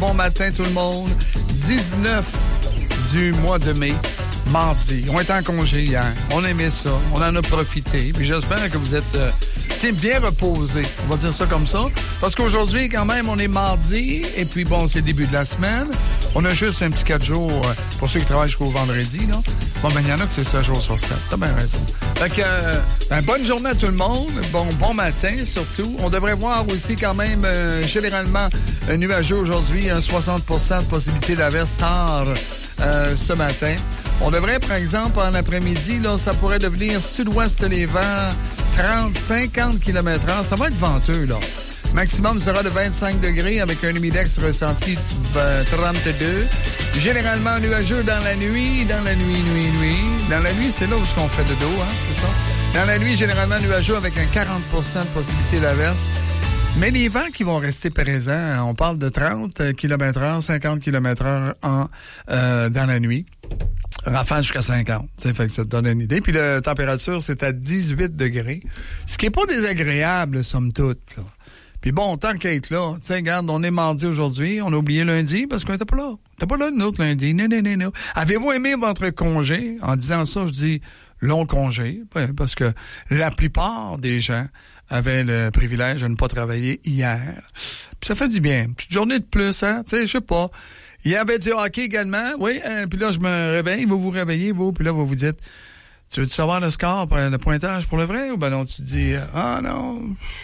bon matin tout le monde. 19 du mois de mai, mardi. On était en congé hier. On aimait ça. On en a profité. Puis j'espère que vous êtes bien reposés. On va dire ça comme ça. Parce qu'aujourd'hui, quand même, on est mardi. Et puis bon, c'est le début de la semaine. On a juste un petit 4 jours pour ceux qui travaillent jusqu'au vendredi, là. Bon, ben, il y en a que c'est 7 jours sur 7. T'as bien raison. Fait que, bonne journée à tout le monde. Bon matin, surtout. On devrait voir aussi quand même, généralement, un nuageux aujourd'hui. Un 60% de possibilité d'averse tard ce matin. On devrait, par exemple, en après-midi, là, ça pourrait devenir sud-ouest les vents, 30-50 km/h. Ça va être venteux, là. Maximum sera de 25 degrés avec un humidex ressenti 32. Généralement nuageux dans la nuit. Dans la nuit. Dans la nuit, c'est là où on fait de dos, hein, c'est ça? Dans la nuit, généralement nuageux avec un 40% de possibilité d'averse. Mais les vents qui vont rester présents, on parle de 30 km/h, 50 km/h dans la nuit. Rafale jusqu'à 50. Fait que ça te donne une idée. Puis la température, c'est à 18 degrés. Ce qui est pas désagréable, somme toute, là. Puis bon, tant qu'à être là, tu sais, regarde, on est mardi aujourd'hui, on a oublié lundi parce qu'on était pas là. T'es pas là, nous autres, lundi. Non. Avez-vous aimé votre congé? En disant ça, je dis long congé, parce que la plupart des gens avaient le privilège de ne pas travailler hier. Puis ça fait du bien. Une petite journée de plus, hein? Tu sais, je sais pas. Il y avait du hockey également, oui. Puis là, je me réveille, vous vous réveillez, vous, puis là, vous vous dites, tu veux-tu savoir le score, le pointage pour le vrai? Ou ben non, tu dis, non,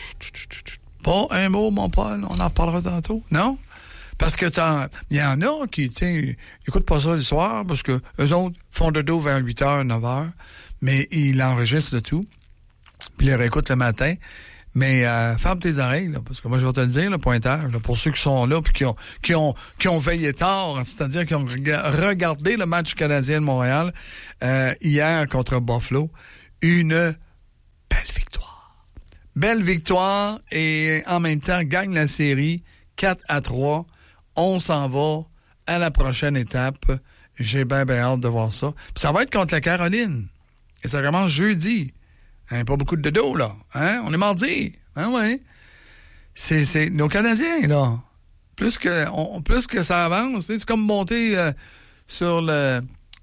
pas un mot, mon Paul, on en reparlera tantôt. Non? Parce que il y en a qui, écoutent pas ça le soir, parce que eux autres font de dos vers 8h, 9h, mais ils enregistrent le tout, puis ils les réécoutent le matin. Mais ferme tes oreilles, là, parce que moi, je vais te le dire, le pointage, là, pour ceux qui sont là puis qui ont veillé tard, c'est-à-dire qui ont regardé le match canadien de Montréal hier contre Buffalo, une belle victoire. Belle victoire et en même temps, gagne la série 4-3. On s'en va à la prochaine étape. J'ai bien hâte de voir ça. Puis ça va être contre la Caroline. Et ça commence jeudi. Hein, pas beaucoup de dodo, là. Hein? On est mardi. Hein, ouais. C'est nos Canadiens, là. Plus que ça avance, c'est comme monter sur le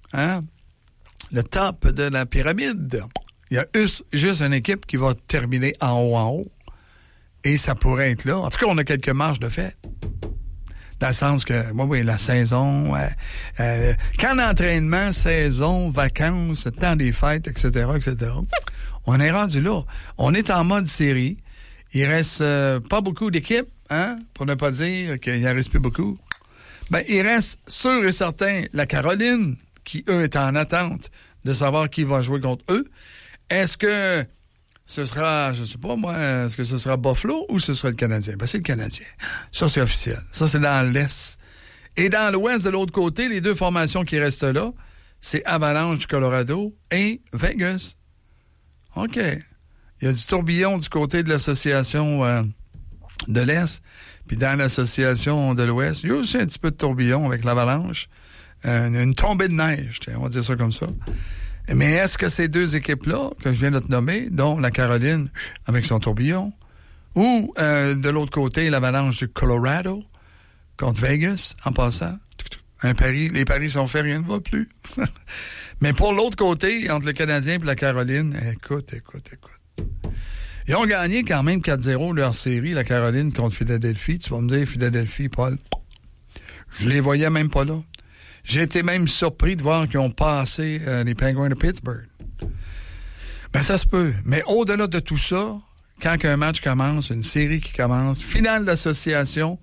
top de la pyramide. Il y a juste une équipe qui va terminer en haut. Et ça pourrait être là. En tout cas, on a quelques marges de fait. Dans le sens que, oui, la saison, camp d'entraînement, saison, vacances, temps des fêtes, etc., on est rendu là. On est en mode série. Il reste pas beaucoup d'équipes, hein, pour ne pas dire qu'il en reste plus beaucoup. Ben, il reste sûr et certain la Caroline, qui, eux, est en attente de savoir qui va jouer contre eux. Est-ce que ce sera, je sais pas moi, est-ce que ce sera Buffalo ou ce sera le Canadien? Ben, c'est le Canadien. Ça, c'est officiel. Ça, c'est dans l'Est. Et dans l'Ouest, de l'autre côté, les deux formations qui restent là, c'est Avalanche du Colorado et Vegas. OK. Il y a du tourbillon du côté de l'association de l'Est, puis dans l'association de l'Ouest, il y a aussi un petit peu de tourbillon avec l'Avalanche. Une tombée de neige, on va dire ça comme ça. Mais est-ce que ces deux équipes-là, que je viens de te nommer, dont la Caroline avec son tourbillon, ou de l'autre côté, l'Avalanche du Colorado contre Vegas, en passant, un pari, les paris sont faits, rien ne va plus. Mais pour l'autre côté, entre le Canadien et la Caroline, écoute. Ils ont gagné quand même 4-0 leur série, la Caroline contre Philadelphie. Tu vas me dire, Philadelphie, Paul, je les voyais même pas là. J'ai été même surpris de voir qu'ils ont passé les Penguins de Pittsburgh. Ben, ça se peut. Mais au-delà de tout ça, quand un match commence, une série qui commence, finale d'association,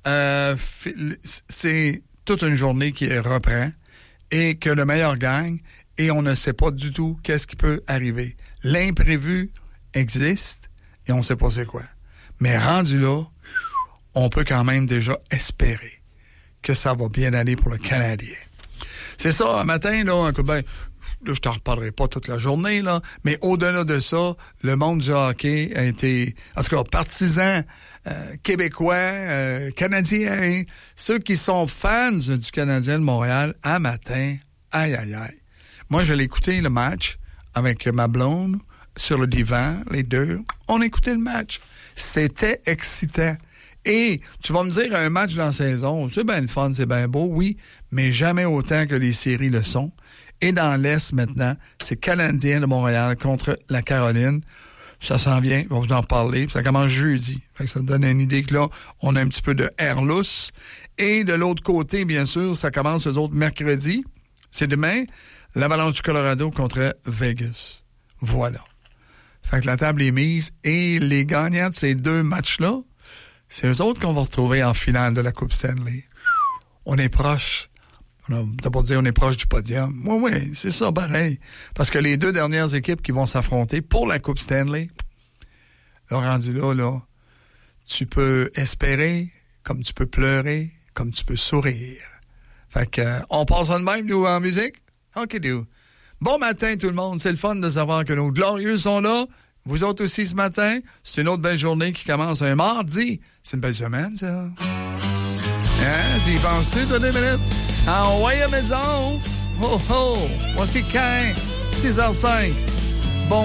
c'est toute une journée qui reprend et que le meilleur gagne et on ne sait pas du tout qu'est-ce qui peut arriver. L'imprévu existe et on ne sait pas c'est quoi. Mais rendu là, on peut quand même déjà espérer que ça va bien aller pour le Canadien. C'est ça, un matin, là, un coup de bain, là, je t'en reparlerai pas toute la journée, là, mais au-delà de ça, le monde du hockey a été, en tout cas, partisans québécois, canadiens, ceux qui sont fans du Canadien de Montréal, à matin, aïe. Moi, je l'ai écouté, le match, avec ma blonde, sur le divan, les deux. On écoutait le match. C'était excitant. Et tu vas me dire, un match dans la saison, c'est bien le fun, c'est bien beau, oui, mais jamais autant que les séries le sont. Et dans l'Est, maintenant, c'est Canadien de Montréal contre la Caroline. Ça s'en vient, on va vous en parler. Ça commence jeudi. Fait que ça te donne une idée que là, on a un petit peu de air lousse. Et de l'autre côté, bien sûr, ça commence eux autres mercredi. C'est demain, l'Avalanche du Colorado contre Vegas. Voilà. Fait que la table est mise. Et les gagnants de ces deux matchs-là, c'est eux autres qu'on va retrouver en finale de la Coupe Stanley. On est proche. T'as pas dire on est proche du podium. Oui, c'est ça, pareil. Parce que les deux dernières équipes qui vont s'affronter pour la Coupe Stanley, là, rendu là, tu peux espérer, comme tu peux pleurer, comme tu peux sourire. Fait que, on passe en de même, nous, en musique? OK, nous. Bon matin, tout le monde. C'est le fun de savoir que nos glorieux sont là. Vous autres aussi ce matin. C'est une autre belle journée qui commence un mardi. C'est une belle semaine, ça. Hein? Tu y penses-tu, toi, 2 minutes? Ah, ouais, à maison. Oh, oh. Voici 15, 6h05.